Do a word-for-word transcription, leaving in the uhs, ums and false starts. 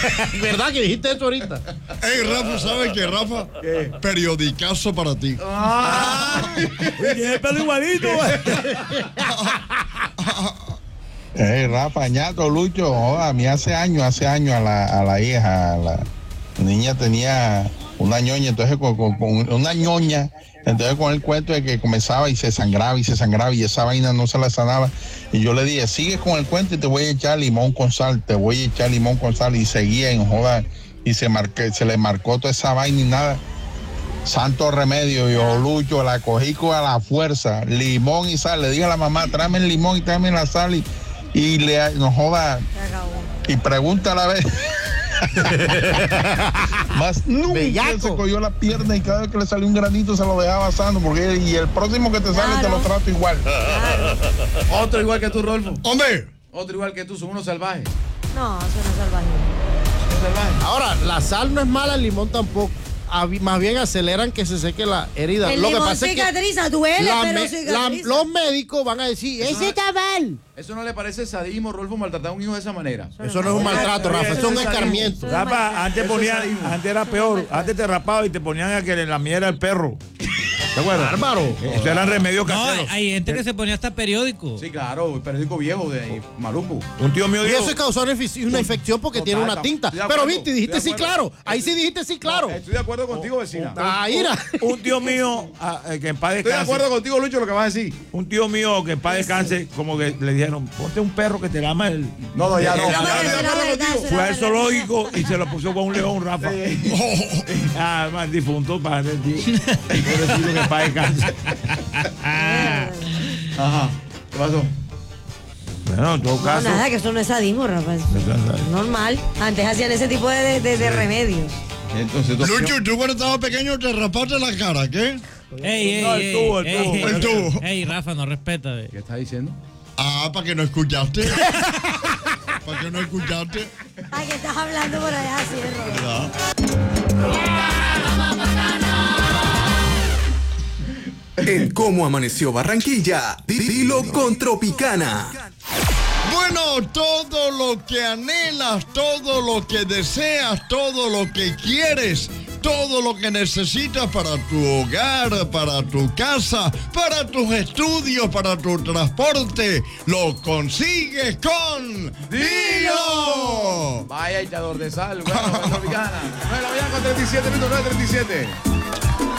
¿Verdad que dijiste eso ahorita? Ey, Rafa, ¿sabes qué, Rafa? ¿Qué? Periodicazo para ti. Ah. Tiene el pelo igualito. Hey, Rafa, ñato, Lucho, joda, a mí hace años, hace años a la, a la hija, a la niña tenía una ñoña, entonces con, con, con una ñoña, entonces con el cuento de que comenzaba y se sangraba y se sangraba y esa vaina no se la sanaba. Y yo le dije, sigue con el cuento y te voy a echar limón con sal, te voy a echar limón con sal. Y seguía en joda y se, marque, se le marcó toda esa vaina y nada. Santo remedio, yo, Lucho, la cogí con a la fuerza, limón y sal. Le dije a la mamá, tráeme el limón y tráeme la sal y, y le, no joda. Y pregunta a la vez. Más nunca Bellaco. Se cogió la pierna y cada vez que le salió un granito se lo dejaba sano porque y el próximo que te sale claro. Te lo trato igual. Claro. Otro igual que tú, Rolfo. Hombre. Otro igual que tú, son unos salvajes. No, son unos salvajes. salvajes. Ahora, la sal no es mala, el limón tampoco. Más bien aceleran que se seque la herida. El Lo limón que pasa cicatriza, es que duele, la pero me, cicatriza. La, los médicos van a decir, eso ese no, está mal. ¿Eso no le parece sadismo, Rolfo, maltratar a un hijo de esa manera? Eso, eso no es un maltrato, Rafa, eso es un escarmiento. Rafa, antes ponían, antes era peor, antes te rapaba y te ponían a que la miera el perro. ¿Te acuerdas? Bárbaro. Eso eran remedios caseros. No, hay gente que se ponía hasta periódico. Sí, claro, el periódico viejo de Maluco. Un tío mío y dijo, eso es causar una infección porque Total, tiene una tinta. Pero viste, dijiste sí claro. Ahí sí dijiste sí claro. No, estoy de acuerdo contigo, vecina. Ah, mira. Un, un tío mío uh, que en paz descanse. Estoy de acuerdo contigo, Lucho, lo que vas a decir. Un tío mío que en paz descanse, como que le dijeron, ponte un perro que te lama el. No, no, ya no. Fue al zoológico y se lo puso con un león, Rafa. Ah, más difunto, padre, tío. Pobrecito que en paz descanse. Ajá. ¿Qué pasó? Bueno, en todo caso. No, nada, que eso no es sadismo, Rafa. Es normal. Antes hacían ese tipo de, de, de remedios. Entonces, Lucho, tú cuando estabas pequeño te rapaste la cara, ¿qué? Ey, ey, no, el ey, tubo, el ey, tubo. ey, El tubo. Ey, Rafa, no respeta. De. ¿Qué estás diciendo? Ah, ¿para que no escuchaste? ¿Para que no escuchaste? Ah, que estás hablando por allá, cierro. En Cómo Amaneció Barranquilla, dilo con Tropicana. Bueno, todo lo que anhelas, todo lo que deseas, todo lo que quieres, todo lo que necesitas para tu hogar, para tu casa, para tus estudios, para tu transporte, lo consigues con Dilo. Vaya echador de sal, bueno, Tropicana. nueve de la mañana con treinta y siete minutos, nueve treinta y siete.